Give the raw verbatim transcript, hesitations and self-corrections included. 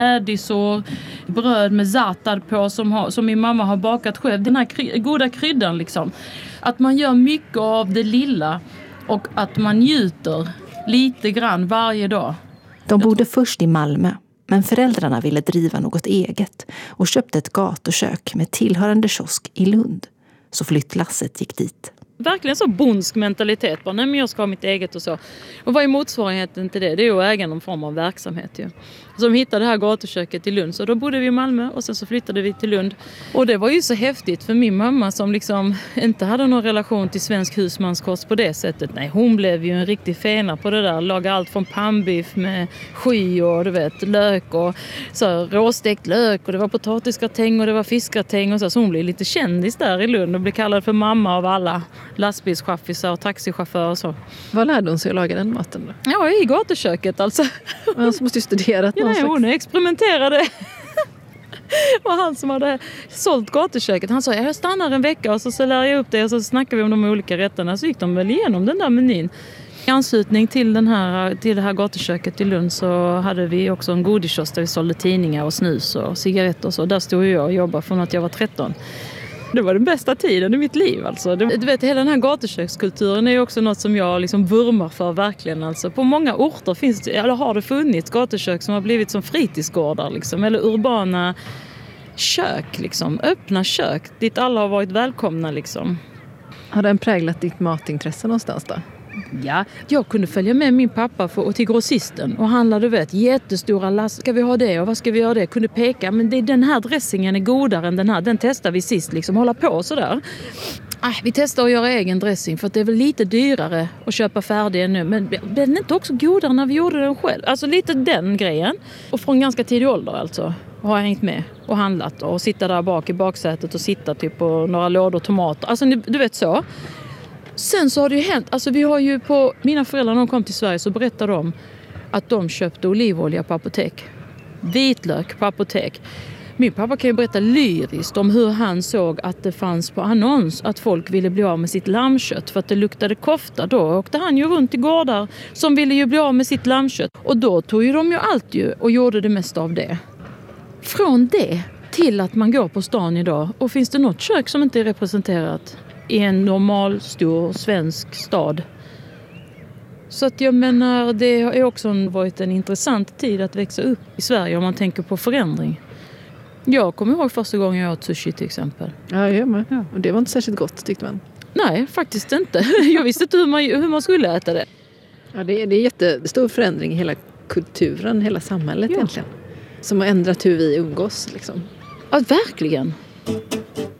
Ädis och bröd med za'atar på som, har, som min mamma har bakat själv. Den här kry- goda kryddan liksom. Att man gör mycket av det lilla och att man njuter lite grann varje dag. De bodde först i Malmö, men föräldrarna ville driva något eget och köpte ett gatukök med tillhörande kiosk i Lund. Så flyttlasset gick dit. Verkligen så bondsk mentalitet. Bara, nej, men jag ska ha mitt eget och så. Och vad är motsvarigheten till det? Det är att äga någon form av verksamhet. Ju. Så de hittade det här gatuköket i Lund. Så då bodde vi i Malmö och sen så flyttade vi till Lund. Och det var ju så häftigt för min mamma som liksom inte hade någon relation till svensk husmanskost på det sättet. Nej, hon blev ju en riktig fena på det där. Laga allt från pannbiff med sky och du vet, lök och så råstekt lök. Och det var potatisgratäng och det var fiskgratäng och så. Så hon blev lite kändis där i Lund och blev kallad för mamma av alla lastbilschaffisar och taxichaufförer och så. Vad lärde hon sig att laga den maten då? Ja, i gatuköket alltså. Han måste ju studerat ja, någon nej, slags... hon experimenterade. Och han som hade sålt gatuköket, han sa jag stannar en vecka och så, så lär jag upp det och så snackar vi om de olika rätterna. Så gick de väl igenom den där menyn. I anslutning till, den här, till det här gatuköket i Lund så hade vi också en godiskiosk där vi sålde tidningar och snus och cigaretter och så. Där stod jag och jobbade från att jag var tretton. Det var den bästa tiden i mitt liv. Alltså. Du vet, hela den här gatukökskulturen är också något som jag liksom vurmar för verkligen. Alltså. På många orter finns det, eller har det funnits gatukök som har blivit som fritidsgårdar. Liksom, eller urbana kök, liksom, öppna kök dit alla har varit välkomna. Liksom. Har den präglat ditt matintresse någonstans då? Ja, jag kunde följa med min pappa för, till grossisten och handla, du vet, jättestora last. Ska vi ha det och vad ska vi göra det? Kunde peka, men det, den här dressingen är godare än den här. Den testar vi sist, liksom, hålla på sådär. Ah, vi testar att göra egen dressing för att det är väl lite dyrare att köpa färdig nu. Men den är inte också godare när vi gjorde den själv. Alltså lite den grejen. Och från ganska tidig ålder alltså har jag hängt med och handlat och sitta där bak i baksätet och sitta typ på några lådor tomater. Alltså du vet så. Sen så har det ju hänt, alltså vi har ju på, mina föräldrar när de kom till Sverige så berättade de att de köpte olivolja på apotek. Vitlök på apotek. Min pappa kan ju berätta lyriskt om hur han såg att det fanns på annons att folk ville bli av med sitt lammkött för att det luktade kofta. Då åkte han ju runt i gårdar som ville ju bli av med sitt lammkött. Och då tog ju de ju allt ju och gjorde det mesta av det. Från det till att man går på stan idag och finns det något kök som inte är representerat i en normal stor svensk stad. Så att jag menar, det har också varit en intressant tid att växa upp i Sverige om man tänker på förändring. Jag kommer ihåg första gången jag åt sushi till exempel. Ja, jag med. Ja. Och det var inte särskilt gott tyckte man. Nej, faktiskt inte. Jag visste inte hur man, hur man skulle äta det. Ja, det är, det är jättestor förändring i hela kulturen, hela samhället ja. Egentligen. Som har ändrat hur vi umgås liksom. Ja, verkligen.